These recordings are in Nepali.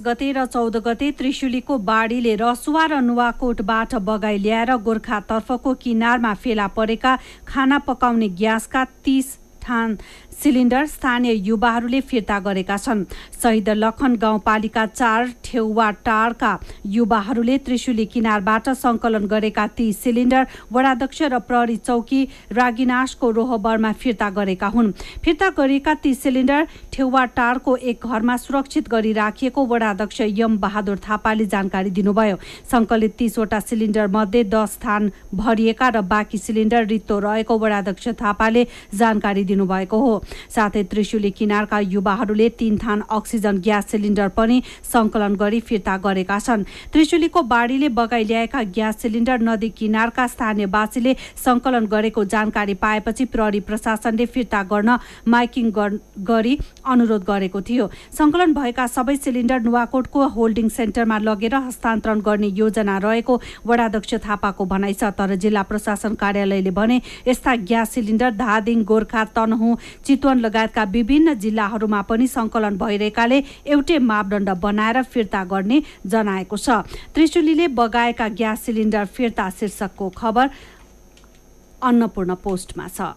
गते र 14 गते त्रिशुलीको बाढीले रसुवा र नुवाकोटबाट बगाई ल्याएर गोर्खातर्फको किनारमा फेला परेका खाना पकाउने ग्यासका 30 थान सिलिन्डर स्थानीय युवाहरूले फिर्ता गरेका छन्। शहीद लखन गाउँपालिका 4 ठेउवाटारका युवाहरूले त्रिशुली किनारबाट सङ्कलन गरेका ती सिलिन्डर वडाध्यक्ष र प्रहरी चौकी रागिनासको रोहबरमा फिर्ता गरेका हुन्। फिर्ता गरेका ती सिलिन्डर ठेउवाटारको एक घरमा सुरक्षित गरी राखिएको वडाध्यक्ष यम बहादुर थापाले जानकारी दिनुभयो। सङ्कलित 30 वटा सिलिन्डर मध्ये 10 थान भरिएका र बाँकी सिलिन्डर रित्तो रहेको वडाध्यक्ष थापाले जानकारी दिनुभएको हो। साथै त्रिशुली किनारका युवाहरूले 3 थान अक्सिजन ग्यास सिलिन्डर पनि सङ्कलन गरी फिर्ता गरेका छन्। त्रिशुलीको बाढीले बगाई ल्याएका ग्यास सिलिन्डर नदी किनारका स्थानीयवासीले सङ्कलन गरेको जानकारी पाएपछि प्रहरी प्रशासनले फिर्ता गर्न माइकिङ गरी अनुरोध गरेको थियो। सङ्कलन भएका सबै सिलिन्डर नुवाकोटको होल्डिङ सेन्टरमा लगेर हस्तान्तरण गर्ने योजना रहेको वडाध्यक्ष थापाको भनाइ छ। तर जिल्ला प्रशासन कार्यालयले भने यस्ता ग्यास सिलिन्डर धादिङ, गोर्खा, तनहुँ, चितवन लगायतका विभिन्न जिल्लाहरूमा पनि सङ्कलन भइरहेकाले एउटै मापदण्ड बनाएर फिर्ता गर्ने जनाएको छ। त्रिशुलीले बगाएका ग्यास सिलिन्डर फिर्ता शीर्षकको खबर अन्नपूर्ण पोस्टमा छ।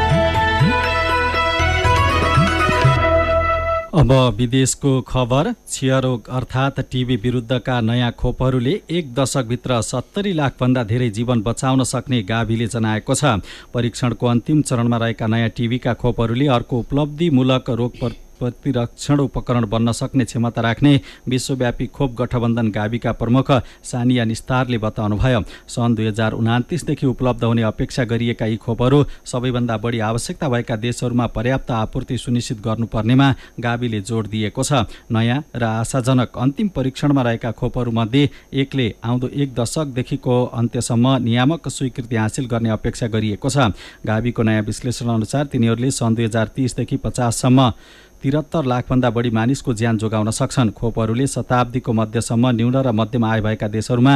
अब विदेशको खबर। क्षयरोग अर्थात् टिबी विरुद्धका नयाँ खोपहरूले 1 दशकभित्र 70 लाखभन्दा धेरै जीवन बचाउन सक्ने गाभिले जनाएको छ। परीक्षणको अन्तिम चरणमा रहेका नयाँ टिबीका खोपहरूले अर्को उपलब्धिमूलक रोग प्रतिरक्षण उपकरण बन्न सक्ने क्षमता राख्ने विश्वव्यापी खोप गठबन्धन गाविका प्रमुख सानिया निस्तारले बताउनुभयो। सन् 2029 देखि उपलब्ध हुने अपेक्षा गरिएका यी खोपहरू सबैभन्दा बढी आवश्यकता भएका देशहरूमा पर्याप्त आपूर्ति सुनिश्चित गर्नुपर्नेमा गाविले जोड दिएको छ। नयाँ र आशाजनक अन्तिम परीक्षणमा रहेका खोपहरूमध्ये एकले आउँदो 1 दशकदेखिको अन्त्यसम्म नियामक स्वीकृति हासिल गर्ने अपेक्षा गरिएको छ। गाविको नयाँ विश्लेषण अनुसार तिनीहरूले सन् 2030 देखि 50 सम्म 73 लाखभन्दा बढी मानिसको ज्यान जोगाउन सक्छन्। खोपहरूले शताब्दीको मध्यसम्म न्यून र मध्यम आय भएका देशहरूमा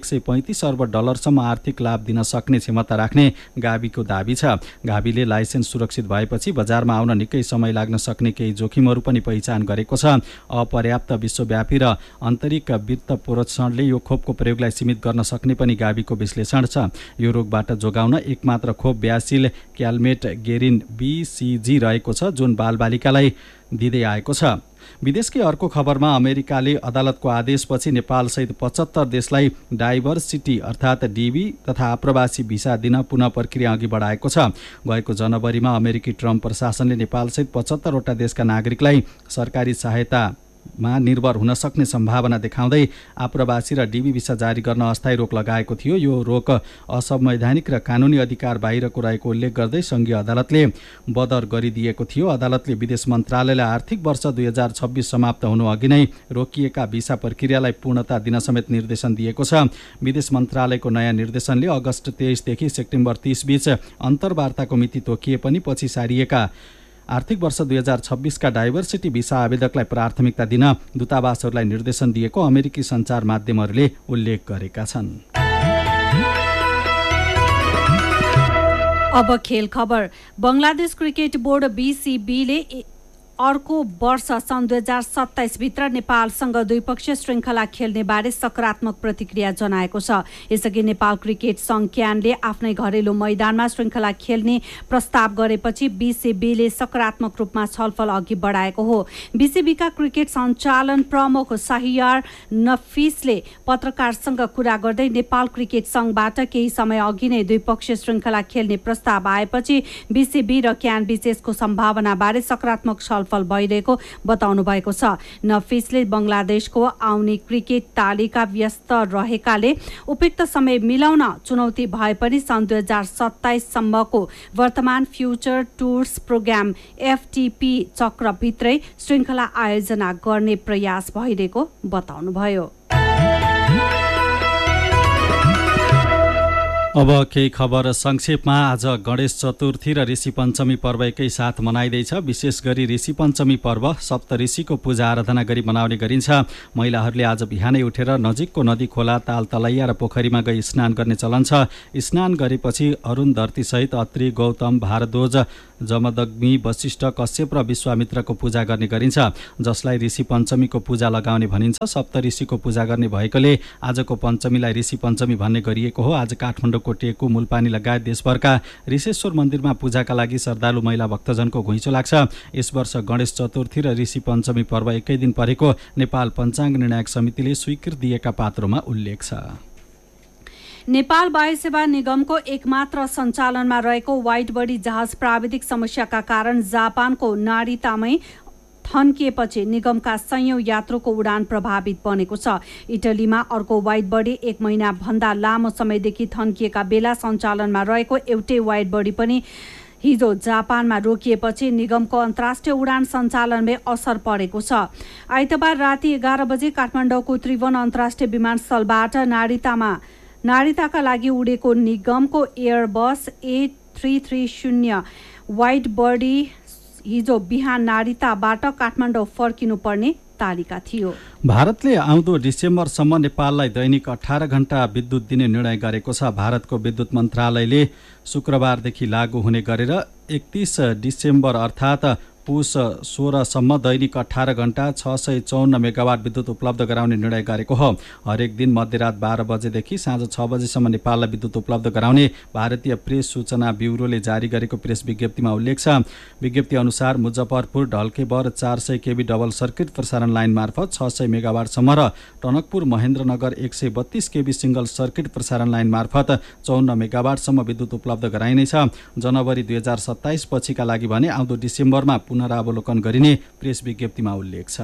135 अर्ब डलरसम्म आर्थिक लाभ दिन सक्ने क्षमता राख्ने गाविको दाबी छ। गाविले लाइसेन्स सुरक्षित भएपछि बजारमा आउन निकै समय लाग्न सक्ने केही जोखिमहरू पनि पहिचान गरेको छ। अपर्याप्त विश्वव्यापी र आन्तरिक वित्त प्रोत्साहनले यो खोपको प्रयोगलाई सीमित गर्न सक्ने पनि गाविको विश्लेषण छ। यो रोगबाट जोगाउन एकमात्र खोप ब्यासिल क्यालमेट गेरिन BCG रहेको छ, जुन बालबालिकालाई दिँदै आएको छ। विदेशकै अर्को खबरमा अमेरिकाले अदालतको आदेशपछि नेपालसहित 75 देशलाई डाइभर्सिटी अर्थात् DV तथा आप्रवासी भिसा दिन पुनः प्रक्रिया अघि बढाएको छ। गएको जनवरीमा अमेरिकी ट्रम्प प्रशासनले नेपालसहित 75 वटा देशका नागरिकलाई सरकारी सहायतामा निर्भर हुन सक्ने सम्भावना देखाउँदै आप्रवासी र DV भिसा जारी गर्न अस्थायी रोक लगाएको थियो। यो रोक असंवैधानिक र कानुनी अधिकार बाहिरको रहेको उल्लेख गर्दै संघीय अदालतले बदर गरिदिएको थियो। अदालतले विदेश मन्त्रालयलाई आर्थिक वर्ष 2026 समाप्त हुनु अघि नै रोकिएका भिसा प्रक्रियालाई पूर्णता दिन समेत निर्देशन दिएको छ। विदेश मन्त्रालयको नयाँ निर्देशनले अगस्त 23 देखि सेप्टेम्बर 30 बीच अन्तर्वार्ताको मिति तोकिए पनि पछि सारिएका आर्थिक वर्ष 2026 का डाइभर्सिटी भिसा आवेदकलाई प्राथमिकता दिन दूतावासहरूलाई निर्देशन दिएको अमेरिकी सञ्चार माध्यमहरूले उल्लेख गरेका छन्। अब खेल खबर। बंगलादेश क्रिकेट बोर्ड BCBले अर्को वर्ष सन् 2027 भित्र नेपालसँग द्विपक्षीय श्रृङ्खला खेल्ने बारे सकारात्मक प्रतिक्रिया जनाएको छ। यसअघि नेपाल क्रिकेट संघ क्यानले आफ्नै घरेलु मैदानमा श्रृङ्खला खेल्ने प्रस्ताव गरेपछि BCBले सकारात्मक रूपमा छलफल अघि बढाएको हो। BCBका क्रिकेट सञ्चालन प्रमुख शाहरियार नफिसले पत्रकारसँग कुरा गर्दै नेपाल क्रिकेट संघबाट केही समय अघि नै द्विपक्षीय श्रृङ्खला खेल्ने प्रस्ताव आएपछि BCB र क्यान विशेषको सम्भावनाबारे सकारात्मक छलफल भइरहेको बताउनु भएको छ। नफिसले बंगलादेशको आउने क्रिकेट तालिका व्यस्त रहेकाले उपयुक्त समय मिलाउन चुनौती भए पनि सन् 2027 सम्मको वर्तमान फ्युचर टुर्स प्रोग्राम FTP चक्रभित्रै श्रृङ्खला आयोजना गर्ने प्रयास भइरहेको बताउनुभयो। अब केही खबर संक्षेपमा। आज गणेश चतुर्थी र ऋषि पञ्चमी पर्व एकै साथ मनाइँदैछ। विशेष गरी ऋषि पञ्चमी पर्व सप्त ऋषिको पूजा आराधना गरी मनाउने गरिन्छ। महिलाहरूले आज बिहानै उठेर नजिकको नदी, खोला, ताल, तलैया र पोखरीमा गई स्नान गर्ने चलन छ। स्नान गरेपछि अरुण धरती सहित अत्रि, गौतम, भारद्वाज जमदग्नि, वशिष्ठ, कश्यप र विश्वामित्रको पूजा गर्ने गरिन्छ, जसलाई ऋषि पञ्चमीको पूजा लगाउने भनिन्छ। सप्तऋषिको पूजा गर्ने भएकोले आजको पञ्चमीलाई ऋषि पञ्चमी भन्ने गरिएको हो। आज काठमाडौँको टेकु, मुलपानी लगायत देशभरका ऋषेश्वर मन्दिरमा पूजाका लागि श्रद्धालु महिला भक्तजनको घुइँचो लाग्छ। यस वर्ष गणेश चतुर्थी र ऋषि पञ्चमी पर्व एकै दिन परेको नेपाल पञ्चाङ्ग निर्णायक समितिले स्वीकृति दिएका पात्रोमा उल्लेख छ। नेपाल वायुसेवा निगमको एकमात्र सञ्चालनमा रहेको वाइड बडी जहाज प्राविधिक समस्याका कारण जापानको नारितामै थन्किएपछि निगमका सयौं यात्रुको उडान प्रभावित बनेको छ। इटलीमा अर्को वाइड बडी 1 महिनाभन्दा लामो समयदेखि थन्किएका बेला सञ्चालनमा रहेको एउटै वाइड बडी पनि हिजो जापानमा रोकिएपछि निगमको अन्तर्राष्ट्रिय उडान सञ्चालनमै असर परेको छ। आइतबार राति 11 बजे काठमाडौँको त्रिभुवन अन्तर्राष्ट्रिय विमानस्थलबाट नारिताका लागि उडेको निगमको एयरबस A330 वाइड बडी हिजो बिहान नारिताबाट काठमाडौँ फर्किनुपर्ने तालिका थियो। भारतले आउँदो डिसेम्बरसम्म नेपाललाई दैनिक 18 घण्टा विद्युत दिने निर्णय गरेको छ। भारतको विद्युत मन्त्रालयले शुक्रबारदेखि लागू हुने गरेर 31 डिसेम्बर अर्थात् पुस 16 सम्म दैनिक 18 घण्टा 654 मेगावाट विद्युत उपलब्ध गराउने निर्णय गरेको हो। हरेक दिन मध्यरात 12 बजेदेखि साँझ 6 बजेसम्म नेपाललाई विद्युत उपलब्ध गराउने भारतीय प्रेस सूचना ब्युरोले जारी गरेको प्रेस विज्ञप्तिमा उल्लेख छ। विज्ञप्ति अनुसार Muzaffarpur Dhalkebar 400 KB double circuit प्रसारण लाइन मार्फत 600 मेगावाटसम्म र Tanakpur Mahendranagar 132 KB single circuit प्रसारण लाइन मार्फत 54 मेगावाटसम्म विद्युत उपलब्ध गराइनेछ। जनवरी 2027 पछिका लागि भने आउँदो डिसेम्बरमा पुनरावलोकन गरिने प्रेस विज्ञप्तिमा उल्लेख छ।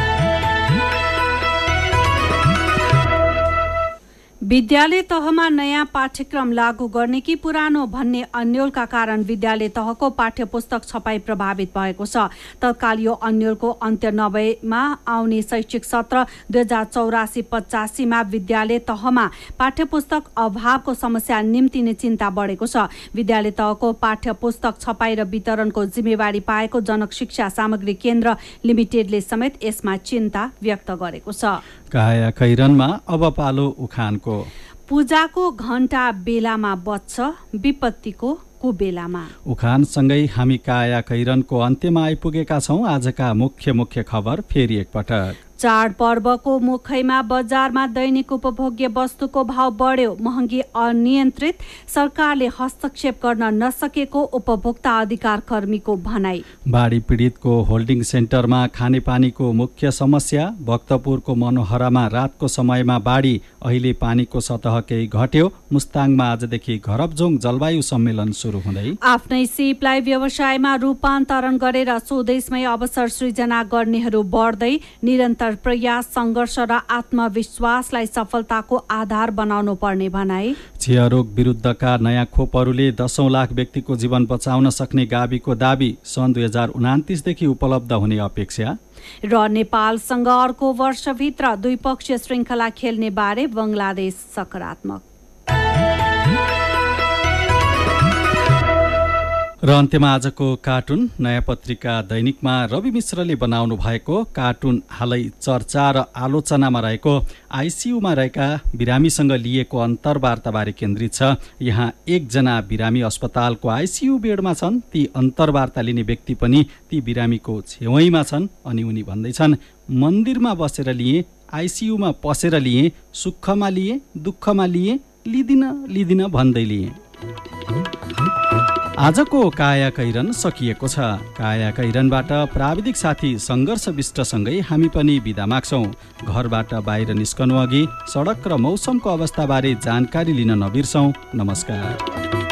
विद्यालय तहमा नयाँ पाठ्यक्रम लागू गर्ने कि पुरानो भन्ने अन्योलका कारण विद्यालय तहको पाठ्यपुस्तक छपाई प्रभावित भएको छ। तत्काल यो अन्योलको अन्त्य नभएमा आउने शैक्षिक सत्र 2084-85 मा विद्यालय तहमा पाठ्यपुस्तक अभावको समस्या निम्तिने चिन्ता बढेको छ। विद्यालय तहको पाठ्यपुस्तक छपाई र वितरणको जिम्मेवारी पाएको जनक शिक्षा सामग्री केन्द्र लिमिटेडले समेत यसमा चिन्ता व्यक्त गरेको छ। काया खैरनमा अब पालो उखानको। पूजाको घण्टा बेलामा बज्छ, विपत्तिको कुबेलामा। उखानसँगै हामी काया खैरनको अन्त्यमा आइपुगेका छौं। आजका मुख्य खबर फेरि एकपटक। चाडपर्वको मुखैमा बजारमा दैनिक उपभोग्य वस्तुको भाव बढ्यो, महँगी अनियन्त्रित, सरकारले हस्तक्षेप गर्न नसकेको उपभोक्ता अधिकार कर्मीको भनाई। बाढी पीडितको होल्डिङ सेन्टरमा खानेपानीको मुख्य समस्या। भक्तपुरको मनोहरामा रातको समयमा बाढी, अहिले पानीको सतह केही घट्यो। मुस्ताङमा आजदेखि घरबजोङ जलवायु सम्मेलन सुरु हुँदै आफ्नै सिपलाई व्यवसायमा रूपान्तरण गरेर स्वदेशमै अवसर सृजना गर्नेहरू बढ्दै, निरन्तर प्रयास, सङ्घर्ष र आत्मविश्वासलाई सफलताको आधार बनाउनु पर्ने भनाई। क्षयरोग विरुद्धका नयाँ खोपहरूले 10औं लाख व्यक्तिको जीवन बचाउन सक्ने गाविको दाबी। सन् 2029 उपलब्ध हुने अपेक्षा। र नेपालसँग अर्को वर्षभित्र द्विपक्षीय श्रृङ्खला खेल्ने बारे बङ्गलादेश सकारात्मक। र अन्त्यमा आजको कार्टुन। नयाँ पत्रिका दैनिकमा रवि मिश्रले बनाउनु भएको कार्टुन हालै चर्चा र आलोचनामा रहेको आइसियुमा रहेका बिरामीसँग लिएको अन्तर्वार्ताबारे केन्द्रित छ। यहाँ एकजना बिरामी अस्पतालको आइसियु बेडमा छन्। ती अन्तर्वार्ता लिने व्यक्ति पनि ती बिरामीको छेउैमा छन् अनि उनी भन्दैछन्, मन्दिरमा बसेर लिए, आइसियुमा पसेर लिए, सुखमा लिए, दुःखमा लिए, लिदिन भन्दै लिए। आजको काया कैरन सकिएको छ। काया कैरनबाट प्राविधिक साथी सङ्घर्ष विष्टसँगै हामी पनि बिदा माग्छौँ। घरबाट बाहिर निस्कनु अघि सडक र मौसमको अवस्थाबारे जानकारी लिन नबिर्सौँ। नमस्कार।